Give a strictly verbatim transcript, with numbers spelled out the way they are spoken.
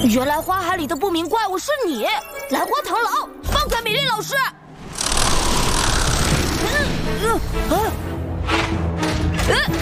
原来花海里的不明怪物是你，兰花螳螂，放开米莉老师！嗯嗯啊！嗯。